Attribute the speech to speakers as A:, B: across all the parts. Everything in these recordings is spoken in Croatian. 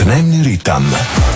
A: Dnevni ritam.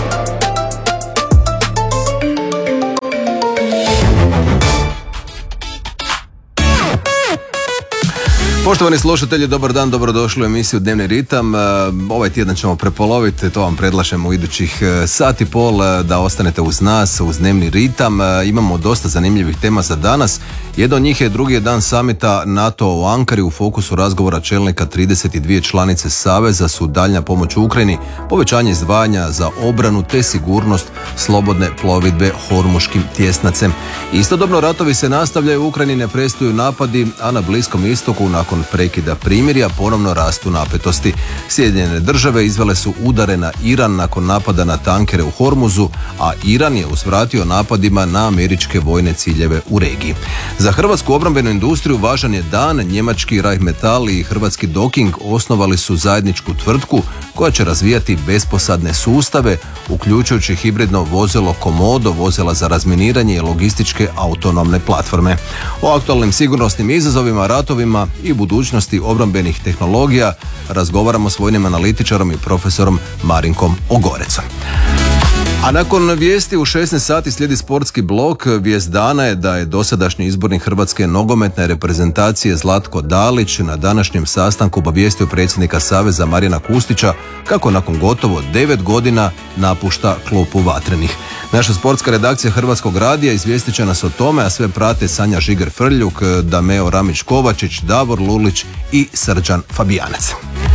B: Poštovani slušatelji, dobar dan, dobrodošli u emisiju Dnevni ritam. Ovaj tjedan ćemo prepoloviti, to vam predlažemo u idućih sat i pol da ostanete uz nas, uz Dnevni ritam. Imamo dosta zanimljivih tema za danas. Jedan od njih je drugi dan samita NATO u Ankari. U fokusu razgovora čelnika 32 članice Saveza su daljnja pomoć Ukrajini, povećanje izdvajanja za obranu te sigurnost slobodne plovidbe Hormuškim tjesnacem. Istodobno ratovi se nastavljaju, u Ukrajini ne prestaju napadi, a na Bliskom istoku nakon prekida primirja ponovno rastu napetosti. Sjedinjene države izvele su udare na Iran nakon napada na tankere u Hormuzu, a Iran je uzvratio napadima na američke vojne ciljeve u regiji. Za hrvatsku obrambenu industriju važan je dan. Njemački Rheinmetall i hrvatski Docking osnovali su zajedničku tvrtku koja će razvijati besposadne sustave, uključujući hibridno vozilo Komodo, vozila za razminiranje i logističke autonomne platforme. O aktualnim sigurnosnim izazovima, ratovima i budućnosti obrambenih tehnologija razgovaramo s vojnim analitičarom i profesorom Marinkom Ogorecom. A nakon vijesti u 16 sati slijedi sportski blok. Vijest dana je da je dosadašnji izbornik hrvatske nogometne reprezentacije Zlatko Dalić na današnjem sastanku obavijestio predsjednika Saveza Marijana Kustića kako nakon gotovo 9 godina napušta klupu Vatrenih. Naša sportska redakcija Hrvatskog radija izvijestit će nas o tome, a sve prate Sanja Žiger-Frljuk, Dameo Ramić-Kovačić, Davor Lulić i Srđan Fabijanac.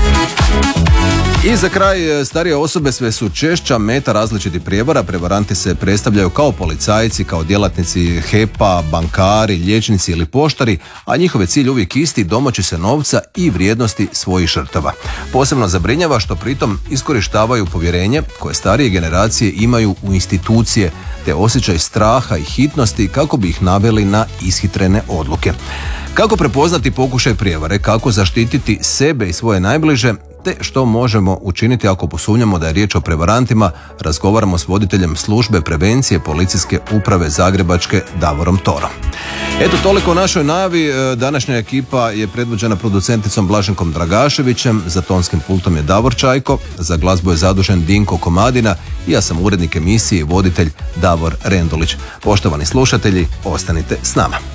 B: I za kraj, starije osobe sve su češća meta različitih prijevara. Prevaranti se predstavljaju kao policajci, kao djelatnici HEP-a, bankari, liječnici ili poštari, a njihov je cilj uvijek isti: domoći se novca i vrijednosti svojih žrtava. Posebno zabrinjava što pritom iskorištavaju povjerenje koje starije generacije imaju u institucije, te osjećaj straha i hitnosti kako bi ih naveli na ishitrene odluke. Kako prepoznati pokušaj prijevare, kako zaštititi sebe i svoje najbliže, te što možemo učiniti ako posumnjamo da je riječ o prevarantima, razgovaramo s voditeljem službe prevencije Policijske uprave Zagrebačke Davorom Torom. Eto, toliko o našoj najavi. Današnja ekipa je predvođena producenticom Blaženkom Dragaševićem, za tonskim pultom je Davor Čajko, za glazbu je zadužen Dinko Komadina i ja sam urednik emisije i voditelj Davor Rendulić. Poštovani slušatelji, ostanite s nama.